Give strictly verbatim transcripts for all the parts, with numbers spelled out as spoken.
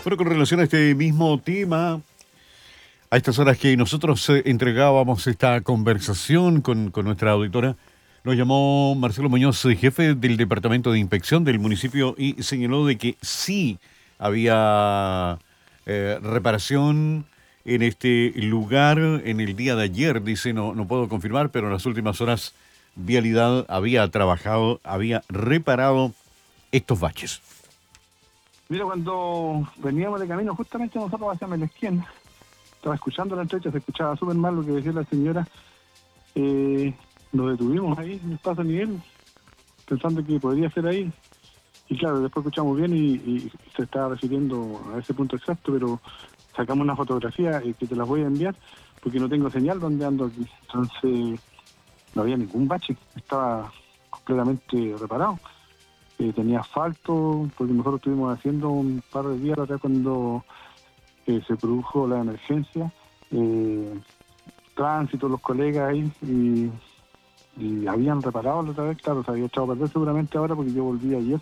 Bueno, con relación a este mismo tema, a estas horas que nosotros eh, entregábamos esta conversación con, con nuestra auditora, nos llamó Marcelo Muñoz, eh, jefe del Departamento de Inspección del municipio, y señaló de que sí había eh, reparación en este lugar en el día de ayer. Dice, no, no puedo confirmar, pero en las últimas horas Vialidad había trabajado, había reparado estos baches. Mira, cuando veníamos de camino justamente nosotros hacia Melesquén, estaba escuchando la entrevista, se escuchaba súper mal lo que decía la señora. Eh, nos detuvimos ahí en el paso a nivel, pensando que podría ser ahí. Y claro, después escuchamos bien y, y se estaba refiriendo a ese punto exacto, pero sacamos una fotografía eh, que te las voy a enviar, porque no tengo señal donde ando aquí. Entonces, no había ningún bache, estaba completamente reparado. Eh, tenía asfalto, porque nosotros estuvimos haciendo un par de días atrás cuando eh, se produjo la emergencia, eh, tránsito, los colegas ahí, y, y habían reparado la otra vez, claro, se había echado a perder seguramente ahora porque yo volví ayer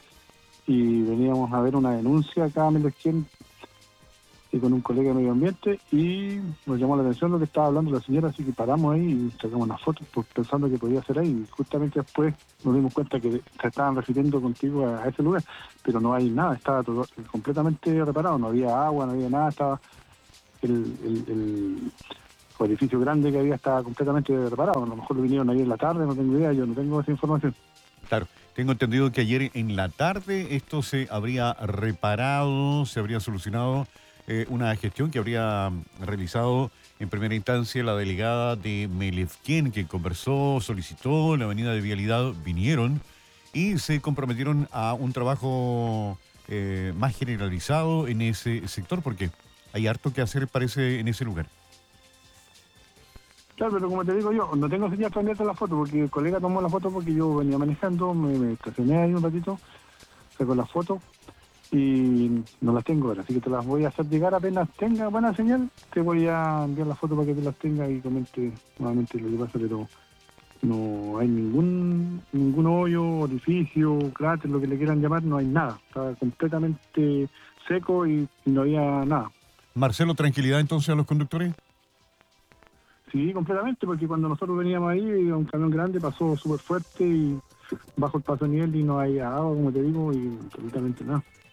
y veníamos a ver una denuncia acá a Melesquén y con un colega de medio ambiente y nos llamó la atención lo que estaba hablando la señora, así que paramos ahí y sacamos unas fotos pues, pensando que podía ser ahí. Y justamente después nos dimos cuenta que se estaban refiriendo contigo a, a ese lugar, pero no hay nada, estaba todo, completamente reparado, no había agua, no había nada, estaba el, el, el, el edificio grande que había estaba completamente reparado. A lo mejor lo vinieron ahí en la tarde, no tengo idea, yo no tengo esa información. Claro, tengo entendido que ayer en la tarde esto se habría reparado, se habría solucionado eh, una gestión que habría realizado en primera instancia la delegada de Melefquén, que conversó, solicitó la avenida de vialidad, vinieron y se comprometieron a un trabajo eh, más generalizado en ese sector, porque hay harto que hacer, parece, en ese lugar. Claro, pero como te digo yo, no tengo señal para enviarte la foto porque el colega tomó la foto porque yo venía manejando, me, me estacioné ahí un ratito, sacó la foto y no las tengo ahora, así que te las voy a hacer llegar apenas tenga buena señal, te voy a enviar la foto para que te las tengas y comente nuevamente lo que pasa, pero no hay ningún ningún hoyo, orificio, cráter, lo que le quieran llamar, no hay nada, está completamente seco y, y no había nada. Marcelo, tranquilidad entonces a los conductores. Sí, completamente, porque cuando nosotros veníamos ahí, un camión grande pasó súper fuerte y bajo el paso de nivel y no hay agua, como te digo, y absolutamente nada.